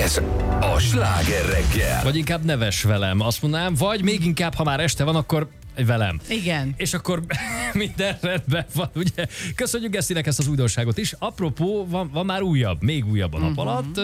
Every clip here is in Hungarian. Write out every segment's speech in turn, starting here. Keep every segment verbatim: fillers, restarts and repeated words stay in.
Ez a Sláger reggel. Vagy inkább neves velem, azt mondanám, vagy még inkább, ha már este van, akkor velem. Igen. És akkor minden rendben van, ugye? Köszönjük Gesztinek ezt az újdonságot is. Apropó, van, van már újabb, még újabb a nap uh-huh. alatt.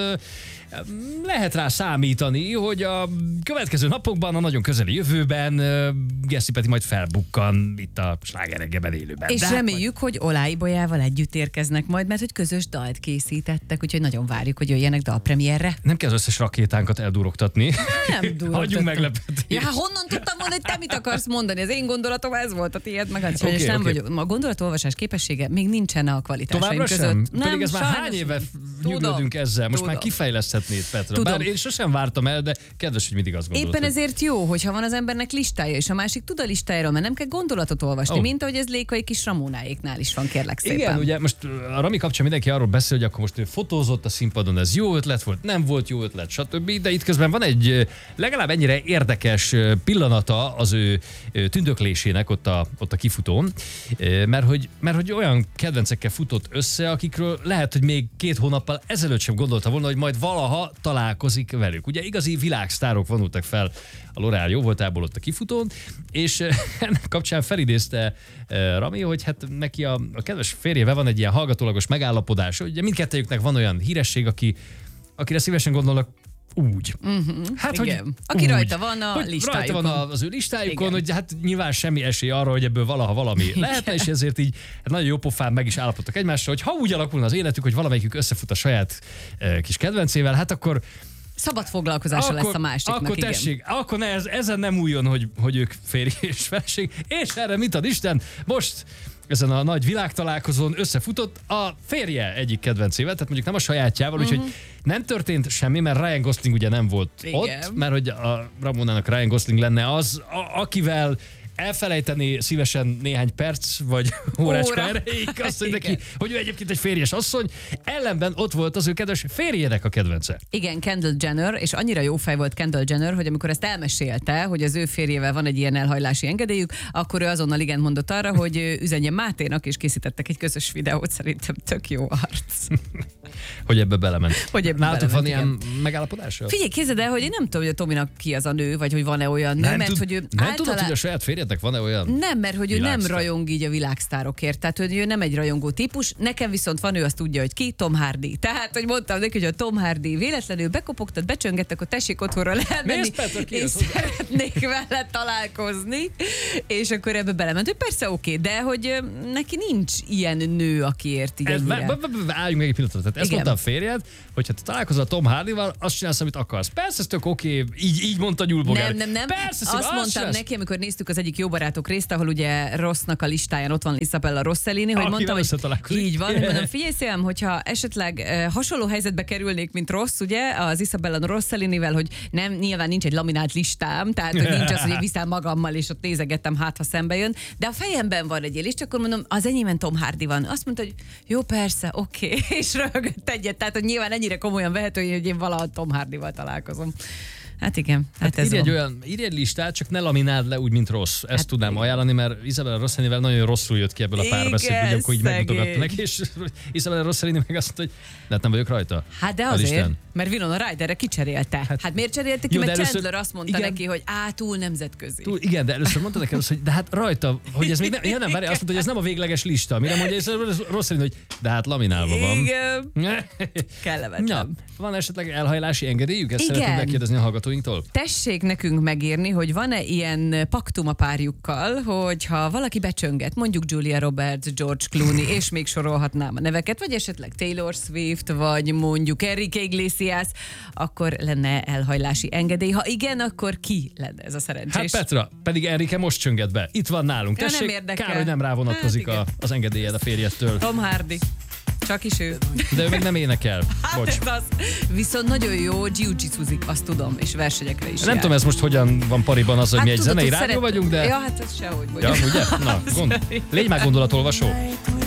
Lehet rá számítani, hogy a következő napokban, a nagyon közeli jövőben Geszti Peti majd felbukkan itt a Sláger reggelben élőben. És De reméljük, hogy Olái Bolyával együtt érkeznek majd, mert hogy közös dalt készítettek, úgyhogy nagyon várjuk, hogy jöjjenek dalpremierre. Nem kell az összes rakétánkat eldurogtatni. Nem durogtattam. Hagyjunk meglepetést. Ja, hát honnan tudtam volna, hogy te mit akarsz mondani? Az én gondolatom ez volt, a tiéd meg az, Okay, és nem okay. vagyok. A gondolatolvasás képessége még nincsen a kvalitásaim Továbbra között. sem? Nem, Pedig ez már sajnos hány éve Tudom. nyugodunk ezzel. Most Tudom. már kifejleszthetnéd, Petra. Tudom. Bár én sosem vártam el, de kedves, hogy mindig azt gondolod. Éppen hogy... ezért jó, hogyha van az embernek listája, és a másik tud a listájáról, mert nem kell gondolatot olvasni, Oh. mint ahogy ez Lékai kis Ramónáéknál is van, kérlek szépen. Igen, ugye most a Rami kapcsán mindenki arról beszél, hogy akkor most ő fotózott a színpadon, ez jó ötlet volt, nem volt jó ötlet, stb. De itt közben van egy legalább ennyire érdekes pillanata az ő tündöklésének ott a, ott a kifutón, mert hogy, mert hogy olyan kedvencekkel futott össze, akikről lehet, hogy még két hónappal ezelőtt sem gondolta volna, hogy majd valaha találkozik velük. Ugye igazi világsztárok vonultak fel a L'Oréal jó voltából ott a kifutón, és ennek kapcsán felidézte Rami, hogy hát neki a, a kedves férjével van egy ilyen hallgatólagos megállapodás, ugye mindkettőjüknek van olyan híresség, aki, akire szívesen gondolnak úgy. Uh-huh, hát, igen. hogy Aki úgy, rajta van a hogy listájukon. Rajta van az ő listájukon, Igen. hogy hát nyilván semmi esély arra, hogy ebből valaha valami lehetne, és ezért így hát nagyon jó pofán meg is állapodtak egymásra, hogy ha úgy alakulna az életük, hogy valamelyikük összefut a saját eh, kis kedvencével, hát akkor Szabad foglalkozása akkor, lesz a másiknak, akkor igen. tessék, akkor ne, ez, ezen nem újjon, hogy, hogy ők férj és feleség, és erre mit ad Isten, most ezen a nagy világtalálkozón összefutott a férje egyik kedvencével, tehát mondjuk nem a sajátjával, uh-huh. úgyhogy nem történt semmi, mert Ryan Gosling ugye nem volt Igen. ott, mert hogy a Ramonának Ryan Gosling lenne az, a, akivel elfelejteni szívesen néhány perc, vagy órácska erejéig azt, hogy neki, hogy ő egyébként egy férjes asszony, ellenben ott volt az ő kedves férjének a kedvence. Igen, Kendall Jenner, és annyira jó fej volt Kendall Jenner, hogy amikor ezt elmesélte, hogy az ő férjével van egy ilyen elhajlási engedélyük, akkor ő azonnal igen mondott arra, hogy üzenje Máténak, és készítettek egy közös videót, szerintem tök jó arc. Hogy ebbe belement. Hogy ebbe Nálatok van belement, ilyen megállapodása? Figyelj, képzeld el, hogy én nem tudom, hogy a Tominak ki az a nő, vagy hogy van-e olyan nő, Nem, mert tud, hogy ő nem általán... tudod, hogy a saját férjednek van-e olyan? Nem, mert hogy ő nem világsztár? rajong így a világsztárokért, tehát hogy ő nem egy rajongó típus, nekem viszont van, ő azt tudja, hogy ki, Tom Hardy. Tehát, hogy mondtam neki, hogy a Tom Hardy véletlenül bekopogtat, becsöngettek, akkor tessék otthonról elmenni, és szeretnék vele találkozni, és akkor ebbe belement, hogy persze oké, de hogy neki nincs ilyen nő, akiért így Ez, ennyire. b- b- b- álljunk meg egy pillanatot. Tehát ezt Igen. mondta a férjed, hogy ha te találkozol a Tom Hardyval, azt csinálsz, amit akarsz. Persze, ez tök oké, így, így mondta Nyúlbogár. Nem, nem, nem. Persze, szív, azt mondtam csinálsz. neki, amikor néztük az egyik Jó barátok részt, ahol ugye Rossnak a listáján ott van Isabella Rossellini, hogy Akivel mondtam, hogy összetalálkozik. így van, hogy mondom, figyelj szépen, hogyha esetleg uh, hasonló helyzetbe kerülnék, mint Ross, ugye, az Isabella Rossellinivel, hogy nem, nyilván nincs egy laminált listám, tehát hogy nincs az, hogy én viszem magammal, és ott nézegettem, hát ha szembe jön, de a fejemben van egy lista, akkor mondom, az enyémben Tom Hardy van. Azt mondta, hogy jó, persze, oké, okay. És röhögött egyet, tehát hogy nyilván ennyire komolyan vehető, hogy én valaha Tom Hardyval találkozom. Hát igen, hát, Hát ez írj egy, van. olyan, írj egy listát, csak ne lamináld le úgy, mint rossz. Ezt Hát tudnám igen. ajánlani, mert Isabella Rossellinivel nagyon rosszul jött ki ebből a párbeszédből, Igen, hogy akkor így szegény. megmutogatta neki, és Isabella Rossellini meg azt mondta, hogy de hát nem vagyok rajta. Hát de a azért, listán. mert Winona Ryderre kicserélte. Hát, hát miért cserélte ki, jó, mert de először- Chandler azt mondta igen. neki, hogy á, túl nemzetközi. Túl, igen, de először mondta nekem azt, hogy de hát rajta, hogy ez még nem, ja, nem, várj, azt mondta, hogy ez nem a végleges lista. Mire mondja Isabella Rossellini, hogy de hát laminálva van. Igen, kellemetlen. Na, van esetleg elhajlási engedélyük? Ezt Igen. szeretném megkérdezni a hallgatóinktól. Tessék nekünk megírni, hogy van-e ilyen paktum a párjukkal, hogyha valaki becsönget, mondjuk Julia Roberts, George Clooney, és még sorolhatnám a neveket, vagy esetleg Taylor Swift, vagy mondjuk Enrique Iglesias, akkor lenne elhajlási engedély. Ha igen, akkor ki lenne ez a szerencsés? Hát Petra, pedig Enrique most csönget be. Itt van nálunk. Ja, nem Tessék, érdekel. kár, hogy nem rávonatkozik Hát a, igen. az engedélyed a férjedtől. Tom Hardy. Csak is ő. De ő még nem énekel. Hát Bocs. ez az. Viszont nagyon jó jiu-jitsuzik, azt tudom, és versenyekre is Nem jár. tudom, ez most hogyan van pariban az, hogy Hát mi egy tudod, zenei hogy rádió szeret- vagyunk, de... Ja, hát ez sehogy Ja, vagyunk. ugye? Na, gond... légy már gondolatolvasó.